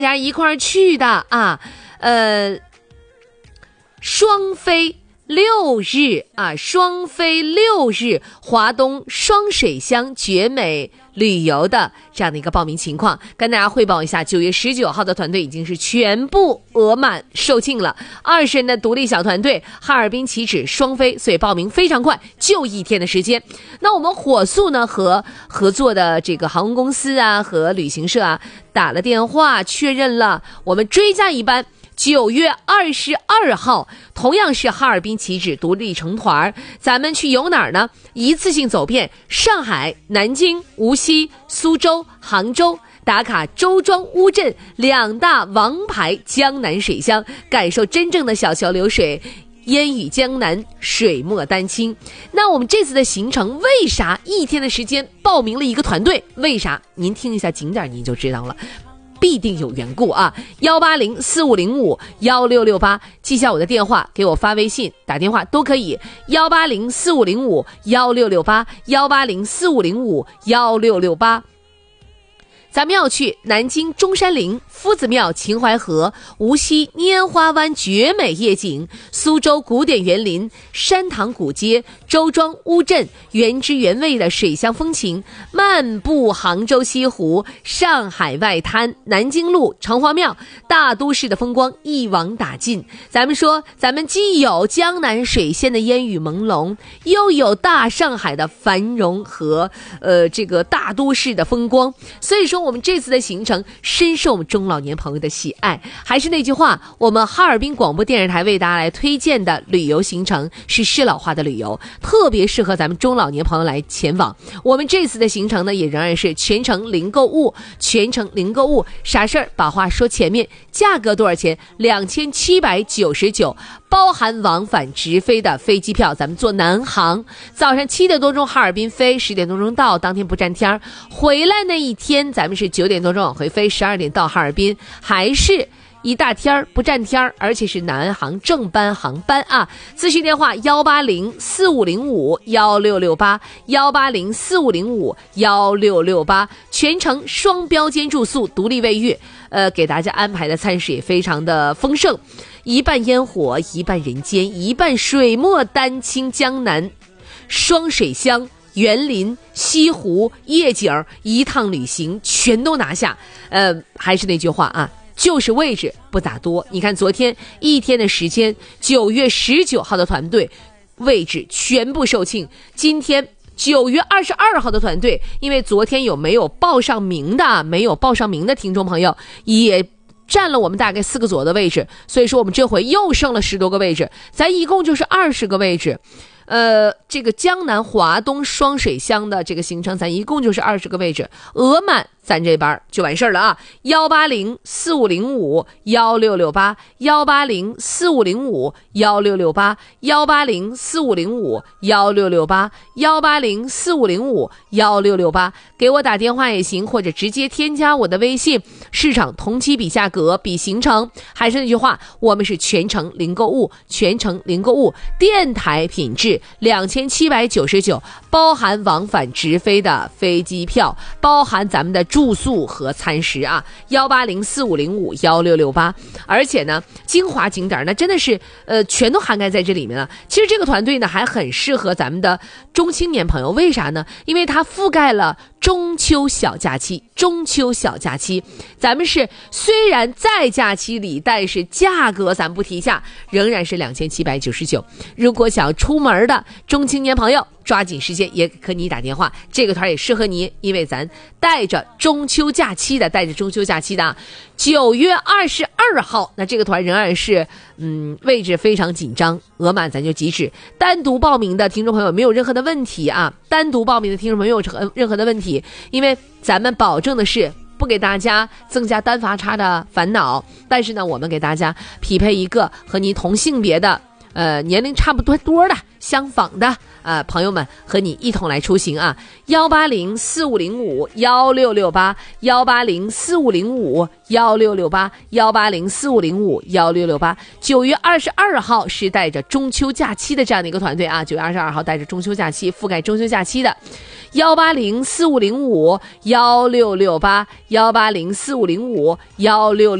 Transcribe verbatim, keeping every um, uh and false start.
大家一块儿去的啊，呃，双飞六日啊，双飞六日华东双水乡绝美旅游的这样的一个报名情况，跟大家汇报一下。九月十九号的团队已经是全部额满售罄了，二十人的独立小团队，哈尔滨起止双飞，所以报名非常快，就一天的时间。那我们火速呢和合作的这个航空公司啊和旅行社啊打了电话确认了，我们追加一班。九月二十二号，同样是哈尔滨起止独立成团，咱们去游哪儿呢？一次性走遍上海、南京、无锡、苏州、杭州，打卡周庄乌镇两大王牌江南水乡，感受真正的小桥流水，烟雨江南，水墨丹青。那我们这次的行程为啥一天的时间报名了一个团队？为啥？您听一下景点您就知道了。必定有缘故啊！幺八零四五零五幺六六八，记下我的电话，给我发微信、打电话都可以。幺八零四五零五幺六六八，幺八零四五零五幺六六八。咱们要去南京中山陵、夫子庙、秦淮河、无锡拈花湾绝美夜景，苏州古典园林、山塘古街、周庄乌镇原汁原味的水乡风情，漫步杭州西湖、上海外滩、南京路、城隍庙，大都市的风光一网打尽。咱们说，咱们既有江南水县的烟雨朦胧，又有大上海的繁荣和呃这个大都市的风光，所以说我们这次的行程深受我们中老年朋友的喜爱。还是那句话，我们哈尔滨广播电视台为大家来推荐的旅游行程是适老化的旅游，特别适合咱们中老年朋友来前往。我们这次的行程呢，也仍然是全程零购物，全程零购物，啥事儿把话说前面。价格多少钱？两千七百九十九，包含往返直飞的飞机票。咱们坐南航，早上七点多钟哈尔滨飞，十点多钟到，当天不占天儿。回来那一天，咱们是九点多钟往回飞，十二点到哈尔滨，还是一大天儿不占天儿，而且是南航正班航班啊！咨询电话幺八零四五零五幺六六八，幺八零四五零五幺六六八，全程双标间住宿，独立卫浴，呃，给大家安排的餐食也非常的丰盛，一半烟火，一半人间，一半水墨丹青江南，双水乡。园林、西湖、夜景，一趟旅行全都拿下。呃，还是那句话啊，就是位置不咋多。你看昨天一天的时间，九月十九号的团队位置全部售罄。今天九月二十二号的团队，因为昨天有没有报上名的，没有报上名的听众朋友也占了我们大概四个左右的位置，所以说我们这回又剩了十多个位置，咱一共就是二十个位置。呃，这个江南华东双水乡的这个行程，咱一共就是二十个位置，额满咱这班就完事儿了啊！幺八零四五零五幺六六八，幺八零四五零五幺六六八，幺八零四五零五幺六六八，幺八零四五零五幺六六八，给我打电话也行，或者直接添加我的微信。市场同期比价格，比行程。还是那句话，我们是全程零购物，全程零购物，电台品质。两千七百九十九，包含往返直飞的飞机票，包含咱们的住宿和餐食啊。幺八零四五零五幺六六八，而且呢，精华景点那真的是呃全都涵盖在这里面了。其实这个团队呢还很适合咱们的中青年朋友，为啥呢？因为它覆盖了中秋小假期，中秋小假期，咱们是虽然在假期里，但是价格咱不提价，仍然是两千七百九十九。如果想出门的中青年朋友，抓紧时间也可你打电话，这个团也适合你，因为咱带着中秋假期的，带着中秋假期的，九月二十二号，那这个团仍然是嗯位置非常紧张，额满咱就即止。单独报名的听众朋友没有任何的问题啊，单独报名的听众朋友没有任何的问题，因为咱们保证的是不给大家增加单罚差的烦恼，但是呢，我们给大家匹配一个和你同性别的呃年龄差不多多的相仿的呃朋友们和你一同来出行啊，幺八零四五零五幺六六八，幺八零四五零五幺六六八，幺八零四五零五幺六六八。九月二十二号是带着中秋假期的这样的一个团队啊，九月二十二号带着中秋假期覆盖中秋假期的，幺八零四五零五幺六六八，幺八零四五零五幺六六。